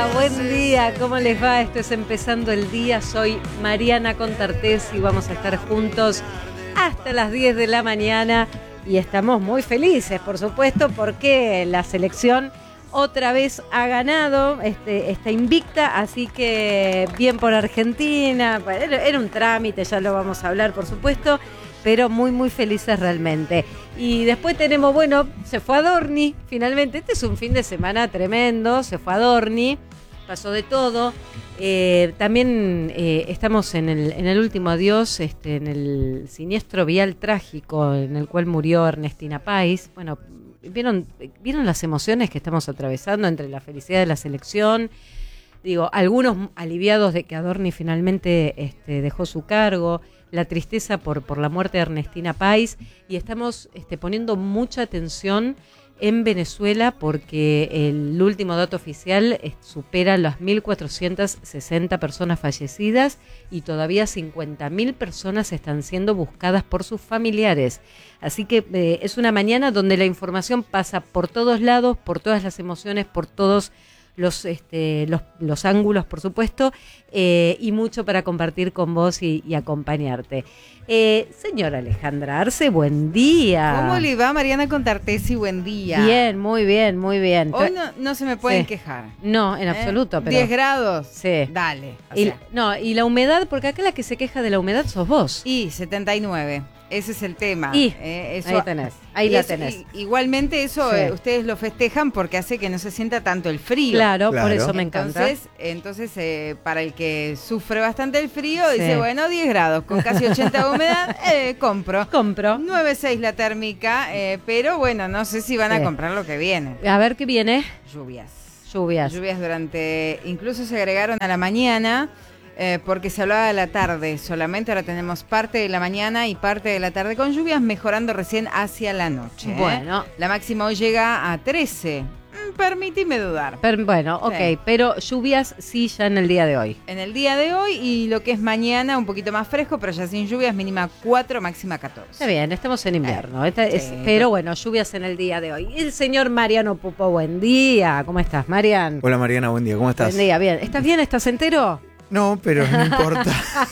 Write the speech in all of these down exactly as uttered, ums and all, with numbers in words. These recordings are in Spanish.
día, buen día, ¿cómo les va? Esto es Empezando el Día, soy Mariana Contartés y vamos a estar juntos hasta las diez de la mañana y estamos muy felices, por supuesto, porque la selección otra vez ha ganado, este, está invicta, así que bien por Argentina, era un trámite, ya lo vamos a hablar, por supuesto, pero muy, muy felices realmente. Y después tenemos, bueno, se fue a Dorni, finalmente. Este es un fin de semana tremendo, se fue a Dorni, pasó de todo. Eh, también eh, estamos en el, en el último adiós, este, en el siniestro vial trágico en el cual murió Ernestina Pais. Bueno, ¿vieron, ¿vieron las emociones que estamos atravesando entre la felicidad de la selección? Digo, algunos aliviados de que Adorni finalmente este, dejó su cargo, la tristeza por, por la muerte de Ernestina Pais, y estamos este, poniendo mucha atención en Venezuela porque el último dato oficial es, supera las mil cuatrocientas sesenta personas fallecidas y todavía cincuenta mil personas están siendo buscadas por sus familiares. Así que eh, es una mañana donde la información pasa por todos lados, por todas las emociones, por todos los este los, los ángulos, por supuesto, eh, y mucho para compartir con vos y, y acompañarte. Eh, señora Alejandra Arce, buen día. ¿Cómo le va, Mariana Contartesi? Buen día. Bien, muy bien, muy bien. Hoy no, no se me pueden sí. quejar. No, en ¿Eh? absoluto. Pero diez grados. Sí. Dale. Y, no, y la humedad, porque acá la que se queja de la humedad sos vos. Y setenta y nueve. Ese es el tema. Y eh, eso, ahí tenés, ahí la tenés. Y, igualmente eso sí. eh, ustedes lo festejan porque hace que no se sienta tanto el frío. Claro, claro. por eso me encanta. Entonces, entonces eh, para el que sufre bastante el frío, sí. dice, bueno, diez grados, con casi ochenta de humedad, eh, compro. Compro. nueve punto seis la térmica, eh, pero bueno, no sé si van sí. a comprar lo que viene. A ver qué viene. Lluvias. Lluvias. Lluvias durante, incluso se agregaron a la mañana. Eh, porque se hablaba de la tarde solamente, ahora tenemos parte de la mañana y parte de la tarde con lluvias, mejorando recién hacia la noche. ¿eh? Bueno. La máxima hoy llega a trece. Mm, permíteme dudar. Per, bueno, ok, sí. Pero lluvias sí ya en el día de hoy. En el día de hoy y lo que es mañana un poquito más fresco, pero ya sin lluvias, mínima cuatro, máxima catorce. Está bien, estamos en invierno, eh, esta sí, es, pero bueno, lluvias en el día de hoy. El señor Mariano Pupo, buen día. ¿Cómo estás, Marian? Hola Mariana, buen día, ¿cómo estás? Buen día, bien. ¿Estás bien? ¿Estás entero? No, pero no importa.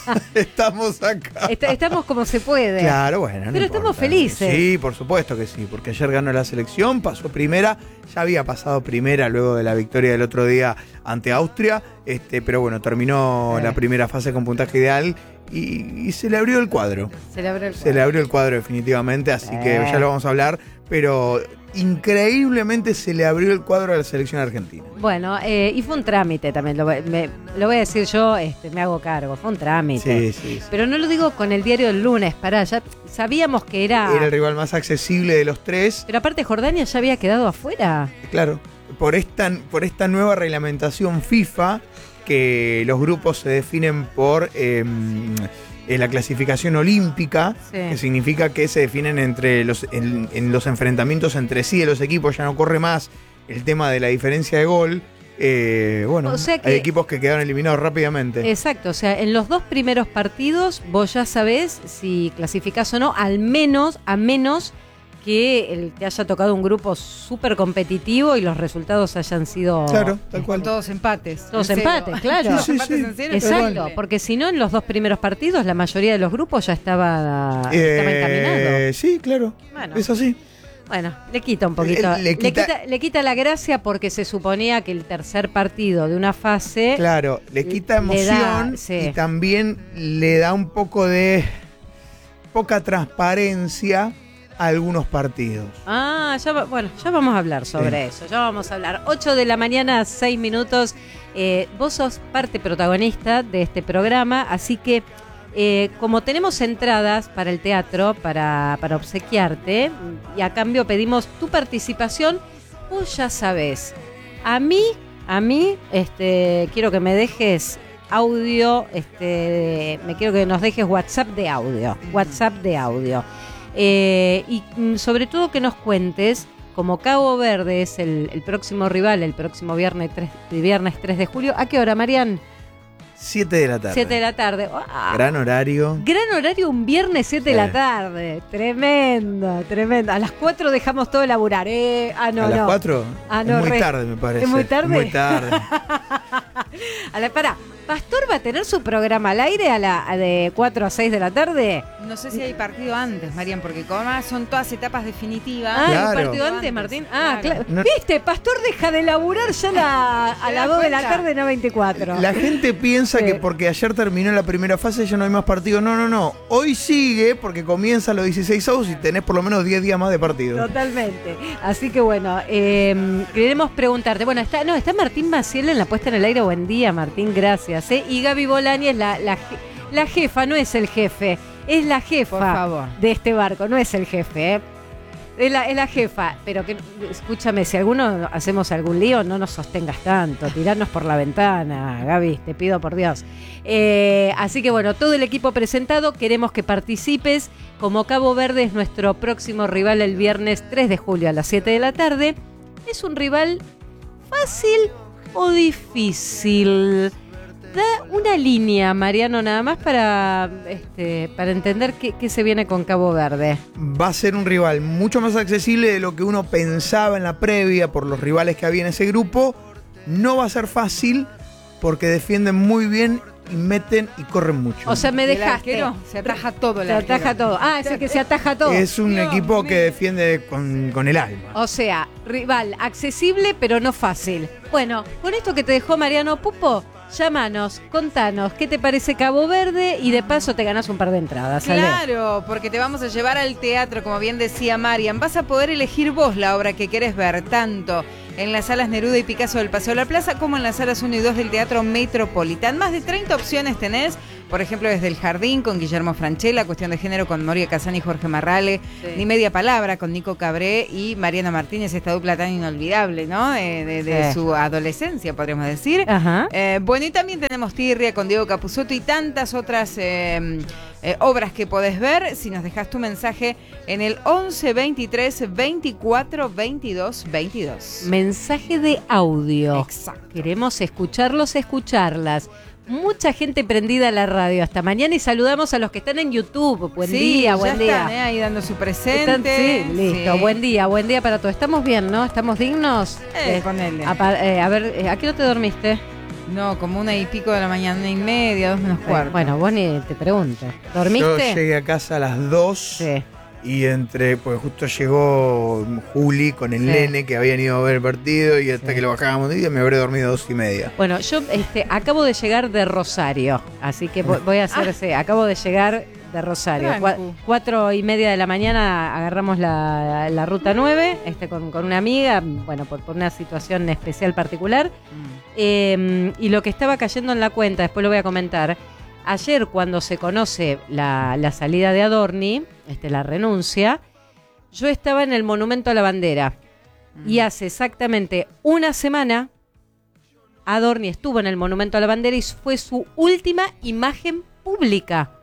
Estamos acá. Est- estamos como se puede. Claro, bueno, no Pero importa. estamos felices. Sí, por supuesto que sí, porque ayer ganó la selección, pasó primera, ya había pasado primera luego de la victoria del otro día ante Austria, este, pero bueno, terminó sí. la primera fase con puntaje ideal y, y se le abrió el cuadro. Se le abrió el cuadro. Se le abrió el cuadro definitivamente, así sí. que ya lo vamos a hablar, pero increíblemente se le abrió el cuadro a la selección argentina. Bueno, eh, y fue un trámite también, lo, me, lo voy a decir yo, este, me hago cargo, fue un trámite. Sí, sí, sí. Pero no lo digo con el diario del lunes, pará, ya sabíamos que era... Era el rival más accesible de los tres. Pero aparte Jordania ya había quedado afuera. Claro, por esta, por esta nueva reglamentación FIFA, que los grupos se definen por... Eh, Eh, la clasificación olímpica, sí. que significa que se definen entre los en, en los enfrentamientos entre sí de los equipos, ya no corre más el tema de la diferencia de gol. Eh, bueno, o sea que, hay equipos que quedaron eliminados rápidamente. Exacto, o sea, en los dos primeros partidos vos ya sabés si clasificás o no, al menos, a menos que el te haya tocado un grupo súper competitivo y los resultados hayan sido... Claro, tal cual. Todos empates. Todos empates, claro. Todos sí, empates sí. en serio. Exacto, porque si no, en los dos primeros partidos la mayoría de los grupos ya estaba, eh, estaba encaminado. Sí, claro, bueno, es así. Bueno, le quita un poquito. Le, le, quita, le, quita, le quita la gracia porque se suponía que el tercer partido de una fase... Claro, le quita emoción da, sí. y también le da un poco de poca transparencia a algunos partidos. Ah, ya va, bueno, ya vamos a hablar sobre sí. eso, ya vamos a hablar. ocho de la mañana, seis minutos. Eh, vos sos parte protagonista de este programa, así que eh, como tenemos entradas para el teatro, para, para obsequiarte, y a cambio pedimos tu participación, vos ya sabés. A mí, a mí, este, quiero que me dejes audio, este, me quiero que nos dejes WhatsApp de audio, WhatsApp de audio. Eh, y sobre todo que nos cuentes, como Cabo Verde es el, el próximo rival, el próximo viernes tres, viernes tres de julio, ¿a qué hora, Marian? siete de la tarde. siete de la tarde. ¡Wow! Gran horario. Gran horario, un viernes siete de la tarde. Tremendo, tremendo. A las cuatro dejamos todo laburar, ¿eh? Ah, no, ¿A no. las cuatro? Ah, no, es muy re... tarde, me parece. ¿Es muy tarde? Muy tarde. A la, pará, ¿Pastor va a tener su programa al aire a la a de cuatro a seis de la tarde? No sé si hay partido antes, Marian, porque como son todas etapas definitivas. Ah, Claro. ¿hay partido antes, Martín? Ah, claro. claro. No- ¿Viste? Pastor deja de laburar ya la, a ¿Te las das dos de la cuenta? tarde, no veinticuatro. La gente piensa Sí. que porque ayer terminó la primera fase ya no hay más partido. No, no, no. Hoy sigue porque comienza los dieciséis avos y tenés por lo menos diez días más de partido. Totalmente. Así que bueno, eh, queremos preguntarte. Bueno, está, no, está Martín Maciel en la puesta en el aire. Buen día, Martín, gracias. ¿eh? Y Gaby Bolani es la, la, je- la jefa, no es el jefe, es la jefa Por favor. de este barco, no es el jefe, ¿eh? Es la, es la jefa, pero que escúchame, si alguno hacemos algún lío, no nos sostengas tanto, tirarnos por la ventana, Gaby, te pido por Dios. Eh, así que bueno, todo el equipo presentado, queremos que participes. Como Cabo Verde es nuestro próximo rival el viernes tres de julio a las siete de la tarde. ¿Es un rival fácil o difícil? Da una línea, Mariano, nada más para, este, para entender qué, qué se viene con Cabo Verde. Va a ser un rival mucho más accesible de lo que uno pensaba en la previa por los rivales que había en ese grupo. No va a ser fácil porque defienden muy bien y meten y corren mucho. O sea, me ¿Y el dejaste. arquero? Se ataja todo el Se arquero. ataja todo. Ah, es el que se ataja todo. es un Dios equipo mío. que defiende con, con el alma. O sea, rival accesible, pero no fácil. Bueno, con esto que te dejó Mariano Pupo, llámanos, contanos qué te parece Cabo Verde y de paso te ganás un par de entradas. ¿sale? Claro, porque te vamos a llevar al teatro, como bien decía Marian. Vas a poder elegir vos la obra que querés ver, tanto en las salas Neruda y Picasso del Paseo de la Plaza como en las salas uno y dos del Teatro Metropolitan. Más de treinta opciones tenés, por ejemplo, desde El Jardín con Guillermo Francella, Cuestión de Género con Moria Casani y Jorge Marrale, Sí. Ni Media Palabra con Nico Cabré y Mariana Martínez, esta dupla tan inolvidable, ¿no? De, de- de Sí. su adolescencia, podríamos decir. Ajá. Eh, bueno, y también tenemos Tirria con Diego Capusotto y tantas otras eh, eh, obras que podés ver si nos dejas tu mensaje en el once veintitrés veinticuatro veintidós veintidós. Mensaje de audio. Exacto. Queremos escucharlos, escucharlas. Mucha gente prendida a la radio hasta mañana y saludamos a los que están en YouTube. Buen Sí, día, ya buen día. están, eh, ahí dando su presente. Están- sí, listo. Sí. Buen día, buen día para todos. Estamos bien, ¿no? ¿Estamos dignos? Eh, Eh, ponele. a, pa- eh, a ver, eh, ¿a qué no te dormiste? No, como una y pico de la mañana, una y media, dos menos Eh, cuarto. bueno, vos ni te pregunto. Yo ¿Dormiste? llegué a casa a las dos Sí. y entre, pues justo llegó Juli con el Sí. nene que habían ido a ver el partido y hasta Sí. que lo bajábamos de día me habré dormido dos y media. Bueno, yo este, acabo de llegar de Rosario, así que voy, voy a hacer ese. Acabo de llegar de Rosario. Trancu. Cua- cuatro y media de la mañana agarramos la, la ruta nueve este, con, con una amiga, bueno, por, por una situación especial particular. Mm. Eh, y lo que estaba cayendo en la cuenta, después lo voy a comentar. Ayer, cuando se conoce la, la salida de Adorni, este, la renuncia, yo estaba en el Monumento a la Bandera. Y hace exactamente una semana, Adorni estuvo en el Monumento a la Bandera y fue su última imagen pública.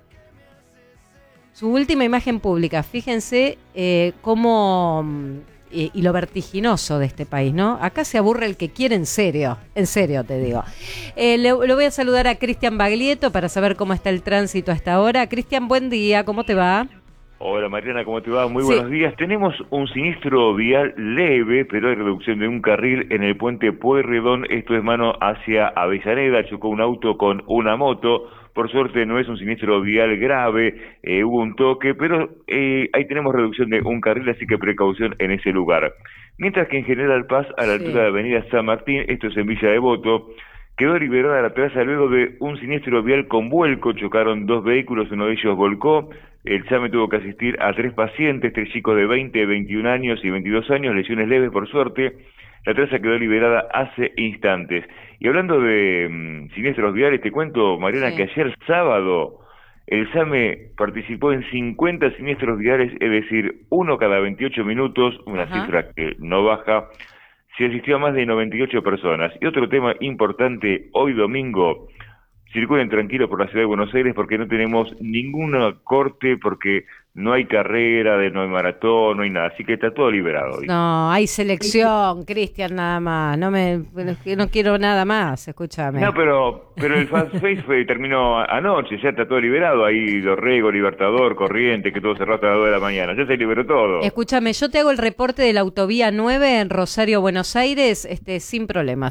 Su última imagen pública. Fíjense eh, cómo... mm, eh, y lo vertiginoso de este país, ¿no? Acá se aburre el que quiere en serio. En serio, te digo. Eh, le, le voy a saludar a Cristian Baglietto para saber cómo está el tránsito hasta ahora. Cristian, buen día. ¿Cómo te va? Hola Mariana, ¿cómo te va? Muy Sí. buenos días. Tenemos un siniestro vial leve, pero hay reducción de un carril en el puente Pueyrredón. Esto es mano hacia Avellaneda. Chocó un auto con una moto. Por suerte no es un siniestro vial grave, eh, hubo un toque, pero eh, ahí tenemos reducción de un carril, así que precaución en ese lugar. Mientras que en General Paz, a la Sí. altura de Avenida San Martín, esto es en Villa Devoto, quedó liberada la plaza luego de un siniestro vial con vuelco. Chocaron dos vehículos, uno de ellos volcó. El SAME tuvo que asistir a tres pacientes, tres chicos de veinte, veintiún años y veintidós años, lesiones leves por suerte. La traza quedó liberada hace instantes. Y hablando de mmm, siniestros viales, te cuento, Mariana, Sí. que ayer sábado el SAME participó en cincuenta siniestros viales, es decir, uno cada veintiocho minutos, una Ajá. cifra que no baja. Se asistió a más de noventa y ocho personas. Y otro tema importante, hoy domingo, circulen tranquilos por la ciudad de Buenos Aires porque no tenemos ninguna corte, porque no hay carrera, de, no hay maratón, no hay nada. Así que está todo liberado hoy. No, hay selección, Cristian, nada más. No me, no quiero nada más, escúchame. No, pero pero el Fast Face fue, terminó anoche, ya está todo liberado. Ahí Dorrego, Libertador, Corriente, que todo cerró hasta las dos de la mañana. Ya se liberó todo. Escúchame, yo te hago el reporte de la autovía nueve en Rosario, Buenos Aires, este, sin problemas.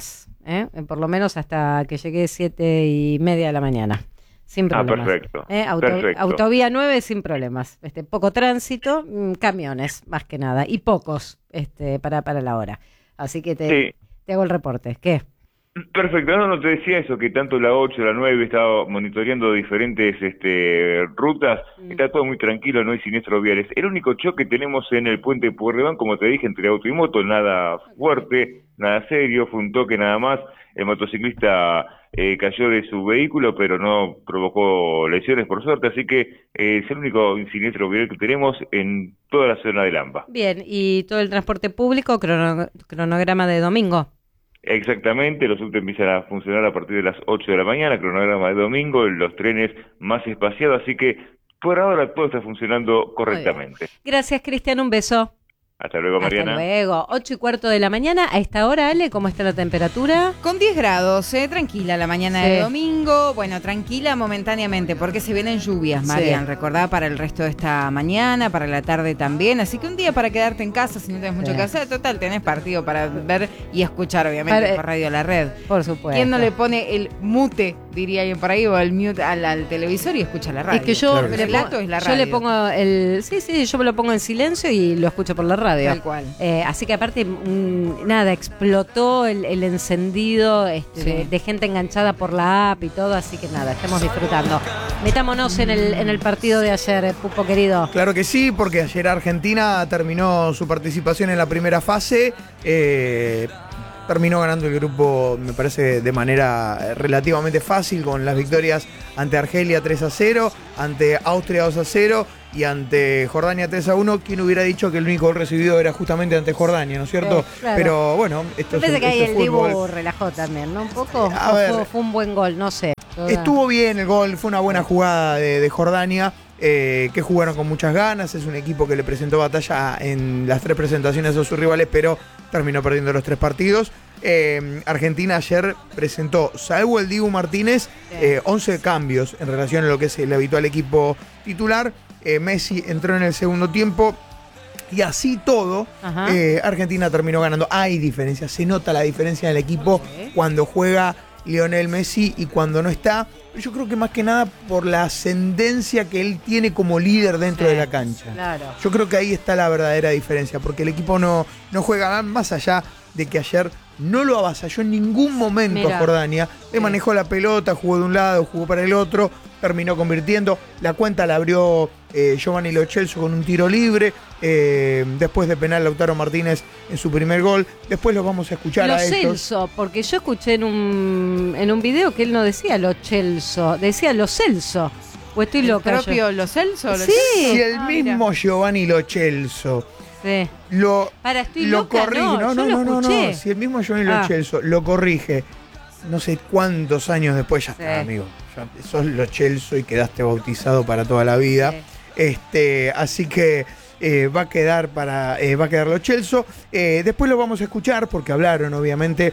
¿eh? Por lo menos hasta que llegué siete y media de la mañana. Sin problemas. Ah, perfecto. ¿Eh? Auto, perfecto. Autovía nueve sin problemas. Este, poco tránsito, mmm, camiones, más que nada. Y pocos este, para, para la hora. Así que te, Sí. te hago el reporte. ¿Qué? Perfecto, no, no te decía eso, que tanto la ocho, la nueve, estaba monitoreando diferentes este, rutas, mm. está todo muy tranquilo, no hay siniestros viales. El único choque que tenemos en el puente Pueyrredón, como te dije, entre auto y moto, nada fuerte, nada serio, fue un toque nada más. El motociclista eh, cayó de su vehículo, pero no provocó lesiones por suerte, así que eh, es el único siniestro vial que tenemos en toda la zona de Lampa. Bien, ¿y todo el transporte público, crono, cronograma de domingo? Exactamente, los subtes empiezan a funcionar a partir de las ocho de la mañana, cronograma de domingo, los trenes más espaciados, así que por ahora todo está funcionando correctamente. Gracias, Cristian, un beso. Hasta luego, Mariana. Hasta luego. Ocho y cuarto de la mañana. A esta hora, Ale, ¿cómo está la temperatura? Con diez grados, eh, tranquila la mañana sí. de domingo. Bueno, tranquila momentáneamente, porque se vienen lluvias, Marian. Sí. Recordá, para el resto de esta mañana, para la tarde también. Así que un día para quedarte en casa si no tenés mucho sí. que hacer. Total, tenés partido para ver y escuchar, obviamente, para, por Radio La Red. Por supuesto. ¿Quién no le pone el mute, diría alguien por ahí, o el mute al, al televisor y escucha la radio? Es que yo, claro, le, pongo, es la radio. yo le pongo el... Sí, sí, yo me lo pongo en silencio y lo escucho por la radio. Tal cual. Eh, así que aparte, mmm, nada, explotó el, el encendido este, sí. de, de gente enganchada por la app y todo, así que nada, estamos disfrutando. Metámonos en el, en el partido de ayer, Pupo querido. Claro que sí, porque ayer Argentina terminó su participación en la primera fase. Eh, terminó ganando el grupo, me parece, de manera relativamente fácil, con las victorias ante Argelia tres a cero, ante Austria dos a cero y ante Jordania tres a uno. ¿Quién hubiera dicho que el único gol recibido era justamente ante Jordania, ¿no es cierto? Sí, claro. Pero bueno, esto parece es que ahí el fútbol. Dibu relajó también, ¿no? Un poco. A ver, fue, fue un buen gol, no sé. Toda... Estuvo bien el gol, fue una buena jugada de, de Jordania. Eh, que jugaron con muchas ganas, es un equipo que le presentó batalla en las tres presentaciones a sus rivales, pero terminó perdiendo los tres partidos. Eh, Argentina ayer presentó, salvo el Dibu Martínez, eh, once cambios en relación a lo que es el habitual equipo titular. Eh, Messi entró en el segundo tiempo y así todo, eh, Argentina terminó ganando. Hay diferencia, se nota la diferencia del equipo sí. cuando juega Lionel Messi y cuando no está. Yo creo que más que nada por la ascendencia que él tiene como líder dentro sí, de la cancha. Claro. Yo creo que ahí está la verdadera diferencia, porque el equipo no, no juega más allá de que ayer no lo avasalló en ningún momento Mira. a Jordania. Le sí. manejó la pelota, jugó de un lado, jugó para el otro, terminó convirtiendo. La cuenta la abrió eh, Giovanni Lo Celso con un tiro libre. Eh, después de penal, Lautaro Martínez en su primer gol. Después los vamos a escuchar Lo a estos. Celso, porque yo escuché en un, en un video que él no decía Lo Celso, decía Lo Celso. ¿O estoy ¿El loca propio yo? Lo Celso? Sí. Si el ah, mismo mira. Giovanni Lo Celso sí. lo, Para, estoy lo loca, corrige. No, No, no, yo no, lo no, escuché. no. Si el mismo Giovanni Ah. Lo Celso lo corrige, no sé cuántos años después, ya sí. está, amigo. Ya sos Lo Celso y quedaste bautizado para toda la vida. Sí. Este, así que eh, va a quedar para eh, va a quedar Lo Celso. Eh, después lo vamos a escuchar porque hablaron, obviamente,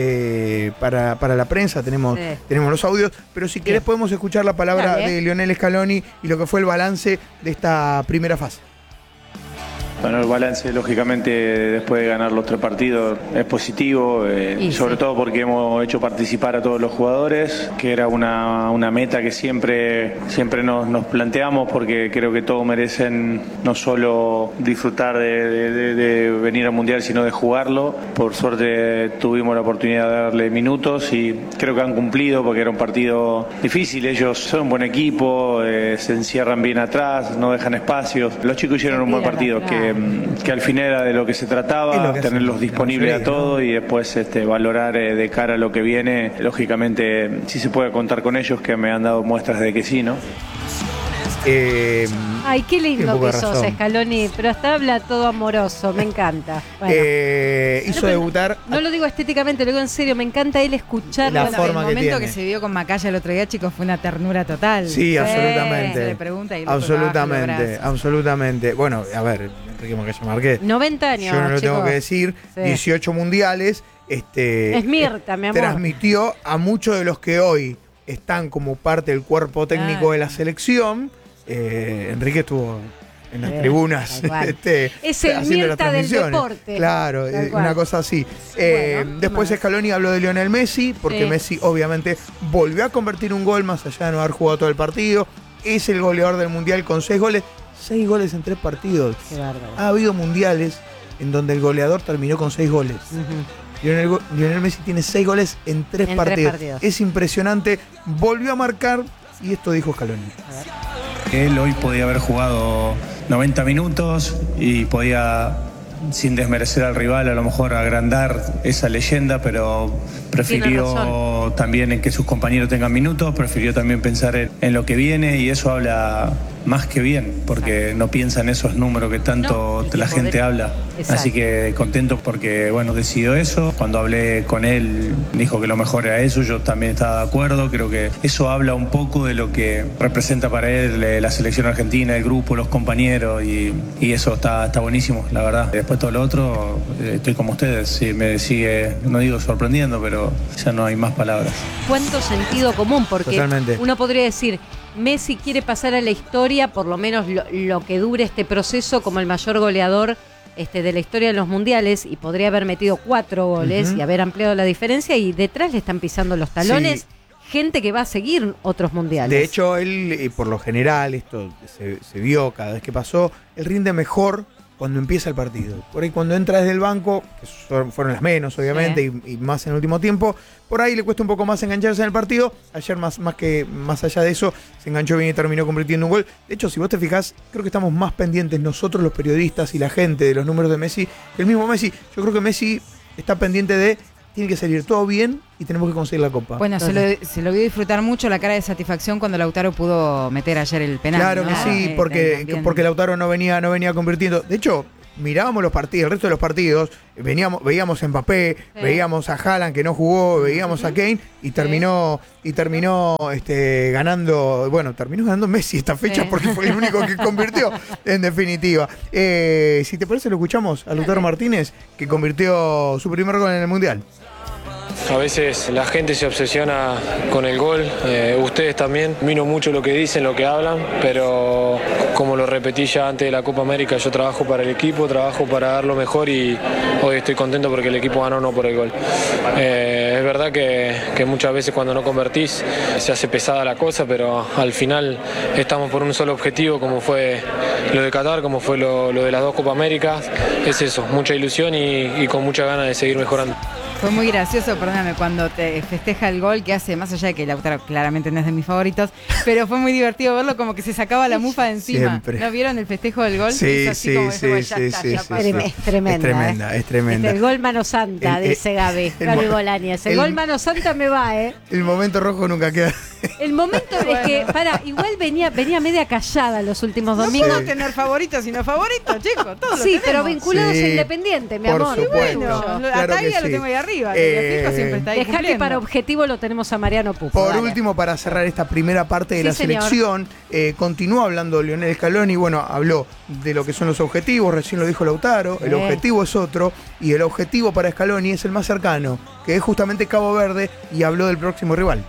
eh, para, para la prensa. Tenemos, sí. tenemos los audios, pero si querés podemos escuchar la palabra Dale. de Lionel Scaloni y lo que fue el balance de esta primera fase. Bueno, el balance, lógicamente, después de ganar los tres partidos, es positivo, eh, sobre sí. todo porque hemos hecho participar a todos los jugadores, que era una, una meta que siempre, siempre nos, nos planteamos, porque creo que todos merecen no solo disfrutar de, de, de venir al Mundial, sino de jugarlo. Por suerte tuvimos la oportunidad de darle minutos y creo que han cumplido, porque era un partido difícil. Ellos son un buen equipo, eh, se encierran bien atrás, no dejan espacios. Los chicos hicieron un buen partido, que que al final era de lo que se trataba, que tenerlos disponibles a todo y después este, valorar eh, de cara a lo que viene. Lógicamente, sí se puede contar con ellos, que me han dado muestras de que sí, ¿no? Eh, Ay, qué lindo que sos, razón. Scaloni, pero hasta habla todo amoroso, me encanta. Bueno. Eh, hizo no, debutar. No lo digo estéticamente, lo digo en serio, me encanta él escuchar la bueno, forma el que momento tiene. que se dio con Macaya el otro día, chicos, fue una ternura total. Sí, sí absolutamente. Se le pregunta y absolutamente, absolutamente. Bueno, a ver, Enrique Macaya Márquez. noventa años. Yo no lo chicos. tengo que decir. Sí. dieciocho mundiales. Este, es Mirta, mi amor. Transmitió a muchos de los que hoy están como parte del cuerpo técnico ah. de la selección. Eh, Enrique estuvo en las eh, tribunas. Este, es el Mirta del deporte. Claro, eh, una cosa así. Eh, bueno, después Scaloni habló de Lionel Messi, porque sí. Messi obviamente volvió a convertir un gol más allá de no haber jugado todo el partido. Es el goleador del Mundial con seis goles. Seis goles en tres partidos. Qué bárbaro. Ha habido mundiales en donde el goleador terminó con seis goles. Uh-huh. Lionel, Lionel Messi tiene seis goles en tres, en partidos. tres partidos. Es impresionante. Volvió a marcar y esto dijo Scaloni. Él hoy podía haber jugado noventa minutos y podía, sin desmerecer al rival, a lo mejor agrandar esa leyenda, pero prefirió también en que sus compañeros tengan minutos, prefirió también pensar en, en lo que viene, y eso habla más que bien, porque no piensa en esos números que tanto no, la gente de... habla. Exacto. Así que contento porque, bueno, decidió eso. Cuando hablé con él, dijo que lo mejor era eso, yo también estaba de acuerdo. Creo que eso habla un poco de lo que representa para él la selección argentina, el grupo, los compañeros, y, y eso está, está buenísimo, la verdad. Después todo lo otro, estoy como ustedes, sí, me sigue, no digo sorprendiendo, pero ya no hay más palabras. ¿Cuánto sentido común? Porque totalmente. Uno podría decir, Messi quiere pasar a la historia, por lo menos lo, lo que dure este proceso, como el mayor goleador este, de la historia de los mundiales, y podría haber metido cuatro goles uh-huh. y haber ampliado la diferencia, y detrás le están pisando los talones. Sí. Gente que va a seguir otros mundiales. De hecho, él, por lo general, esto se, se vio cada vez que pasó, él rinde mejor cuando empieza el partido. Por ahí cuando entra desde el banco, que son, fueron las menos obviamente, sí. y, y más en el último tiempo, por ahí le cuesta un poco más engancharse en el partido. Ayer más, más, que, más allá de eso, se enganchó bien y terminó convirtiendo un gol. De hecho, si vos te fijás, creo que estamos más pendientes nosotros los periodistas y la gente de los números de Messi que el mismo Messi. Yo creo que Messi está pendiente de, tiene que salir todo bien y tenemos que conseguir la copa. Bueno, se lo, se lo vio disfrutar mucho la cara de satisfacción cuando Lautaro pudo meter ayer el penal. Claro, ¿no? que sí, eh, porque, que, porque Lautaro no venía, no venía convirtiendo. De hecho, mirábamos los partidos, el resto de los partidos, veníamos, veíamos a Mbappé, sí. veíamos a Haaland que no jugó, veíamos uh-huh. a Kane y terminó, sí. y terminó este, ganando, bueno, terminó ganando Messi esta fecha sí. porque fue el único que convirtió, en definitiva. Eh, si te parece, lo escuchamos a Lautaro Martínez, que convirtió su primer gol en el Mundial. A veces la gente se obsesiona con el gol, eh, ustedes también, miro mucho lo que dicen, lo que hablan, pero como lo repetí ya antes de la Copa América, yo trabajo para el equipo, trabajo para dar lo mejor, y hoy estoy contento porque el equipo ganó, no por el gol. Eh, es verdad que, que muchas veces cuando no convertís se hace pesada la cosa, pero al final estamos por un solo objetivo, como fue lo de Qatar, como fue lo, lo de las dos Copa Américas. Es eso, mucha ilusión y, y con mucha ganas de seguir mejorando. Fue muy gracioso, perdóname, cuando te festeja el gol que hace, más allá de que Lautaro claramente no es de mis favoritos, pero fue muy divertido verlo como que se sacaba la mufa de encima. Siempre. ¿No vieron el festejo del gol? Sí, así sí, como sí, como, ya sí, está, sí, ya sí, sí. Es tremenda. Es tremenda, eh. es tremenda. Este, el gol mano santa, el, dice Gaby, el, Gaby Bolañez. El, el gol mano santa me va, ¿eh? El momento rojo nunca queda. El momento bueno. es que, para, igual venía, venía media callada los últimos domingos. No puedo tener favoritos sino favoritos, chicos, todos Sí, lo pero vinculados sí, a Independiente, mi por amor. Supuesto. Bueno, claro hasta ahí ya sí. lo tengo ahí arriba. Eh, siempre está ahí Dejá que para objetivo lo tenemos a Mariano Pupo. Por dale. último, para cerrar esta primera parte de sí, la señor. selección, eh, continúa hablando Lionel Scaloni. Bueno, habló de lo que son los objetivos, recién lo dijo Lautaro. El eh. objetivo es otro, y el objetivo para Scaloni es el más cercano, que es justamente Cabo Verde, y habló del próximo rival.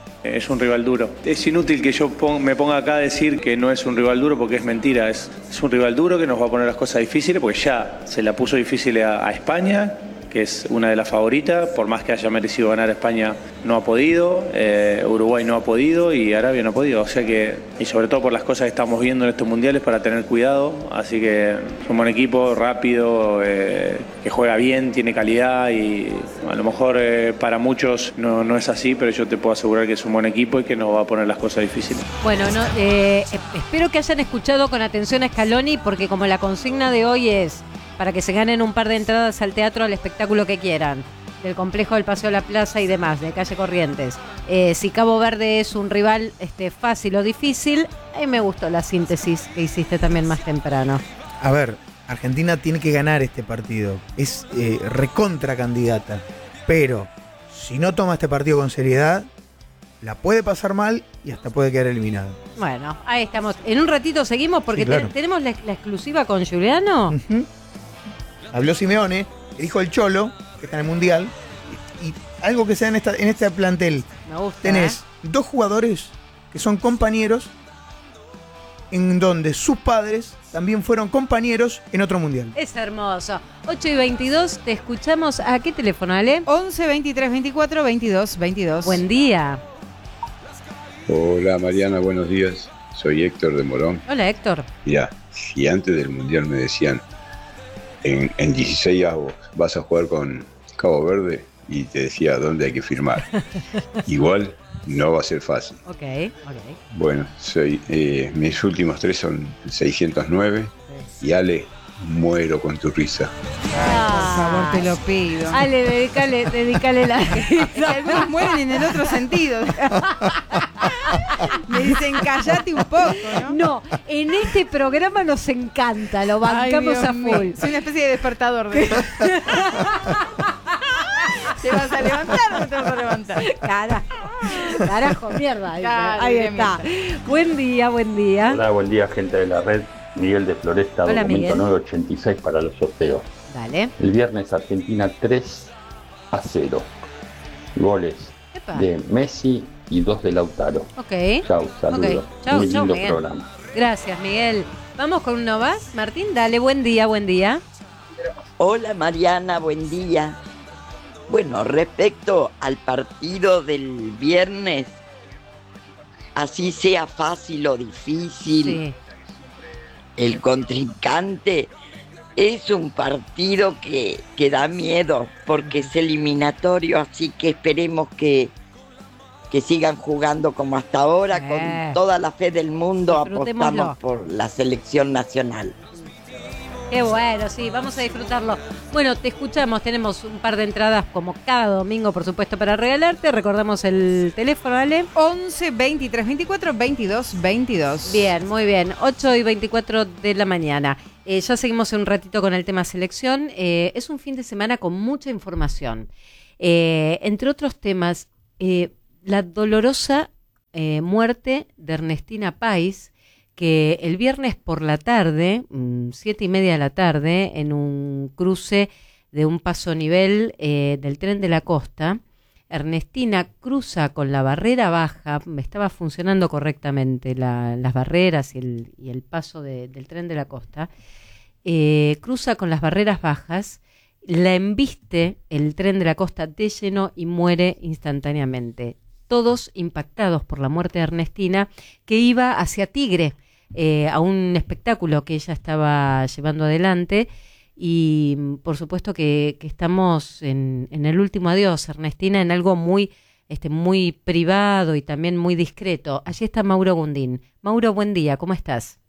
Es un rival duro. Es inútil que yo pon, me ponga acá a decir que no es un rival duro, porque es mentira. Es, es un rival duro que nos va a poner las cosas difíciles, porque ya se la puso difícil a, a España, que es una de las favoritas. Por más que haya merecido ganar, España no ha podido, eh, Uruguay no ha podido y Arabia no ha podido. O sea que, y sobre todo por las cosas que estamos viendo en estos mundiales, para tener cuidado. Así que es un buen equipo, rápido, eh, que juega bien, tiene calidad, y a lo mejor eh, para muchos no, no es así, pero yo te puedo asegurar que es un buen equipo y que nos va a poner las cosas difíciles. Bueno, no, eh, espero que hayan escuchado con atención a Scaloni, porque como la consigna de hoy es para que se ganen un par de entradas al teatro, al espectáculo que quieran, del complejo del Paseo de la Plaza y demás, de calle Corrientes. Eh, si Cabo Verde es un rival este, fácil o difícil, a mí me gustó la síntesis que hiciste también más temprano. A ver, Argentina tiene que ganar este partido. Es eh, recontra candidata. Pero si no toma este partido con seriedad, la puede pasar mal y hasta puede quedar eliminado. Bueno, ahí estamos. En un ratito seguimos porque sí, claro. te, tenemos la, la exclusiva con Juliano. Uh-huh. Habló Simeone, el hijo del Cholo, que está en el Mundial, y, y algo que sea en, esta, en este plantel. Me gusta, tenés ¿eh? dos jugadores que son compañeros en donde sus padres también fueron compañeros en otro mundial. Es hermoso. ocho y veintidós, te escuchamos. ¿A qué teléfono, Ale? once, veintitrés, veinticuatro, veintidós, veintidós. Buen día. Hola Mariana, buenos días. Soy Héctor de Morón. Hola, Héctor. Mirá, si antes del mundial me decían en, en dieciséis avos vas a jugar con Cabo Verde y te decía dónde hay que firmar. Igual no va a ser fácil. Ok, ok. Bueno, soy, eh, mis últimos tres son seiscientos nueve y Ale, muero con tu risa. Por favor, te lo pido. Ale, dedícale, dedícale la risa. Algunos mueren en el otro sentido. Me dicen, callate un poco, ¿no? No, en este programa nos encanta, lo bancamos Ay, a Dios full. mío. Soy una especie de despertador de ¿Te vas a levantar o no te vas a levantar? Carajo, carajo, mierda. Claro, Ahí bien, está. Buen día, buen día. Hola, buen día, gente de la red. Miguel de Floresta, Hola, documento Miguel. nueve ochenta y seis para los sorteos. Dale. El viernes Argentina tres a cero. Goles Epa. de Messi y dos de Lautaro. Ok. Chau, saludos. Ok. Chau, Muy chau, lindo Miguel. programa. Gracias, Miguel. Vamos con uno más. Martín, dale, buen día, buen día. Hola Mariana, buen día. Bueno, respecto al partido del viernes, así sea fácil o difícil, Sí. el contrincante es un partido que, que da miedo porque es eliminatorio, así que esperemos que, que sigan jugando como hasta ahora, Eh. con toda la fe del mundo Disfrutémoslo. apostamos por la selección nacional. Qué bueno, sí, vamos a disfrutarlo. Bueno, te escuchamos, tenemos un par de entradas como cada domingo, por supuesto, para regalarte. Recordamos el teléfono, Ale. once, veintitrés, veinticuatro, veintidós, veintidós. Bien, muy bien. ocho y veinticuatro de la mañana. Eh, ya seguimos un ratito con el tema selección. Eh, es un fin de semana con mucha información. Eh, entre otros temas, eh, la dolorosa eh, muerte de Ernestina Pais, que el viernes por la tarde, mmm, siete y media de la tarde, en un cruce de un paso nivel eh, del tren de la costa, Ernestina cruza con la barrera baja, estaba funcionando correctamente la, las barreras y el, y el paso de, del tren de la costa, eh, cruza con las barreras bajas, la embiste el tren de la costa de lleno y muere instantáneamente. Todos impactados por la muerte de Ernestina, que iba hacia Tigre, eh, a un espectáculo que ella estaba llevando adelante. Y por supuesto que, que estamos en, en el último adiós, Ernestina, en algo muy, este, muy privado y también muy discreto. Allí está Mauro Gundín. Mauro, buen día, ¿cómo estás?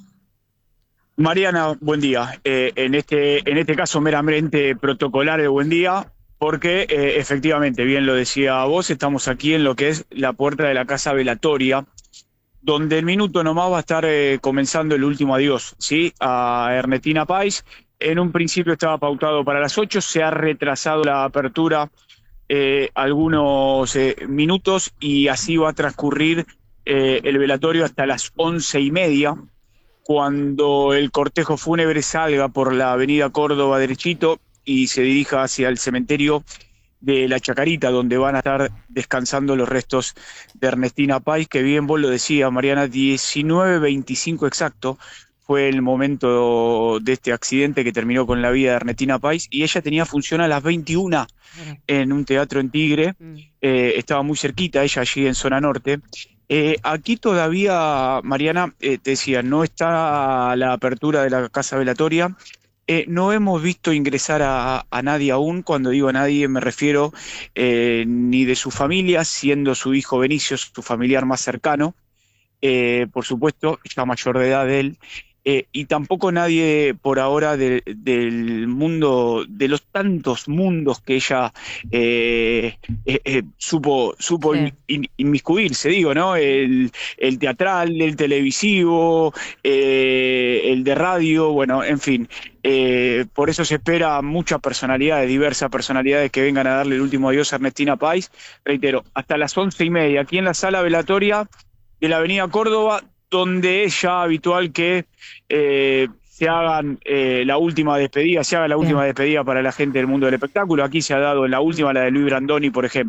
Mariana, buen día. Eh, en este en este caso meramente protocolario, buen día, porque eh, efectivamente, bien lo decía vos, estamos aquí en lo que es la puerta de la casa velatoria, donde el minuto nomás va a estar eh, comenzando el último adiós, ¿sí? A Ernestina Pais. En un principio estaba pautado para las ocho, se ha retrasado la apertura eh, algunos eh, minutos y así va a transcurrir eh, el velatorio hasta las once y media, cuando el cortejo fúnebre salga por la avenida Córdoba derechito y se dirija hacia el cementerio de La Chacarita, donde van a estar descansando los restos de Ernestina Pais, que bien vos lo decías, Mariana, diecinueve veinticinco exacto, fue el momento de este accidente que terminó con la vida de Ernestina Pais, y ella tenía función a las veintiuna en un teatro en Tigre, eh, estaba muy cerquita, ella allí en zona norte. Eh, aquí todavía, Mariana, eh, te decía, no está la apertura de la casa velatoria. Eh, no hemos visto ingresar a, a nadie aún. Cuando digo a nadie me refiero eh, ni de su familia, siendo su hijo Benicio su familiar más cercano, eh, por supuesto, ya mayor de edad de él, eh, y tampoco nadie por ahora de, del mundo, de los tantos mundos que ella eh, eh, eh, supo, supo sí. in, inmiscuirse, digo, ¿no? El, el teatral, el televisivo, eh, el de radio, bueno, en fin. Eh, por eso se espera muchas personalidades, diversas personalidades que vengan a darle el último adiós a Ernestina Pais. Reitero, hasta las once y media, aquí en la sala velatoria de la avenida Córdoba, donde es ya habitual que eh, se hagan eh, la última despedida, se haga la última Bien. despedida para la gente del mundo del espectáculo. Aquí se ha dado en la última, la de Luis Brandoni, por ejemplo.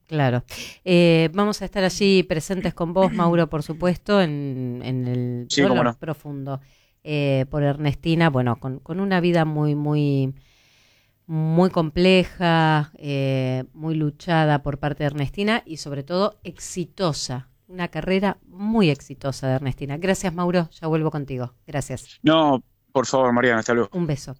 Claro. Eh, vamos a estar allí presentes con vos, Mauro, por supuesto, en, en el sí, dolor no. profundo eh, por Ernestina, bueno, con, con una vida muy, muy, muy compleja, eh, muy luchada por parte de Ernestina y sobre todo exitosa. Una carrera muy exitosa de Ernestina. Gracias, Mauro. Ya vuelvo contigo. Gracias. No, por favor, Mariana, hasta luego. Un beso.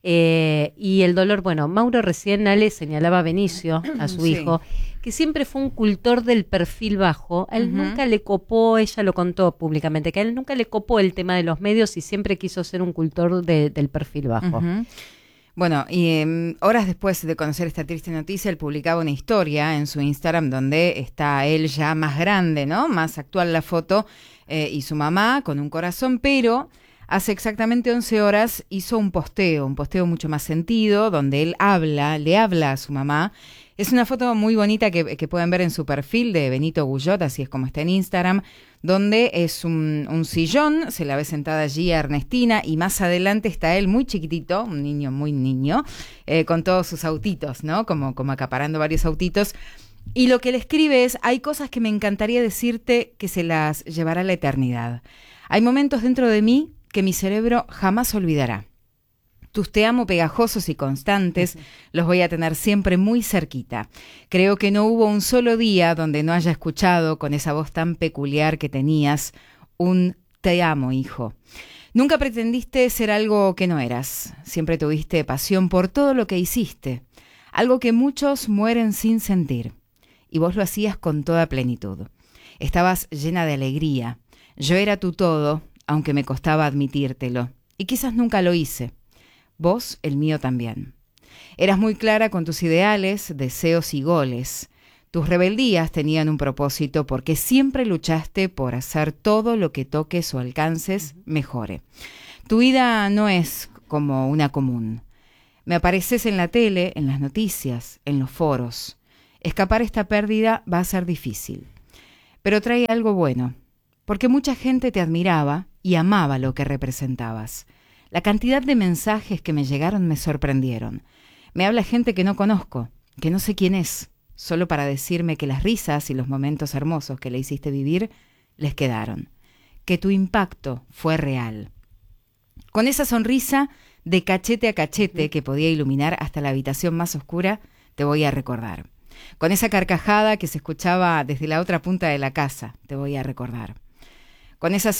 Eh, y el dolor, bueno, Mauro recién Ale señalaba a Benicio, a su Sí. hijo, que siempre fue un cultor del perfil bajo. A él Ujú. nunca le copó, ella lo contó públicamente, que a él nunca le copó el tema de los medios y siempre quiso ser un cultor de, del perfil bajo. Ujú. Bueno, y eh, horas después de conocer esta triste noticia, él publicaba una historia en su Instagram donde está él ya más grande, ¿no? Más actual la foto, eh, y su mamá con un corazón, pero hace exactamente once horas hizo un posteo, un posteo mucho más sentido, donde él habla, le habla a su mamá. Es una foto muy bonita que, que pueden ver en su perfil de Benito Guyot, así es como está en Instagram, donde es un, un sillón, se la ve sentada allí a Ernestina y más adelante está él muy chiquitito, un niño muy niño, eh, con todos sus autitos, ¿no? Como, como acaparando varios autitos. Y lo que le escribe es, hay cosas que me encantaría decirte que se las llevará a la eternidad. Hay momentos dentro de mí que mi cerebro jamás olvidará. Tus te amo pegajosos y constantes los voy a tener siempre muy cerquita. Creo que no hubo un solo día donde no haya escuchado con esa voz tan peculiar que tenías un te amo, hijo. Nunca pretendiste ser algo que no eras. Siempre tuviste pasión por todo lo que hiciste. Algo que muchos mueren sin sentir. Y vos lo hacías con toda plenitud. Estabas llena de alegría. Yo era tu todo, aunque me costaba admitírtelo. Y quizás nunca lo hice. Vos, el mío también. Eras muy clara con tus ideales, deseos y goles. Tus rebeldías tenían un propósito porque siempre luchaste por hacer todo lo que toques o alcances mejore. Tu vida no es como una común. Me apareces en la tele, en las noticias, en los foros. Escapar esta pérdida va a ser difícil. Pero trae algo bueno, porque mucha gente te admiraba y amaba lo que representabas. La cantidad de mensajes que me llegaron me sorprendieron. Me habla gente que no conozco, que no sé quién es, solo para decirme que las risas y los momentos hermosos que le hiciste vivir les quedaron, que tu impacto fue real. Con esa sonrisa de cachete a cachete que podía iluminar hasta la habitación más oscura, te voy a recordar. Con esa carcajada que se escuchaba desde la otra punta de la casa, te voy a recordar. Con esa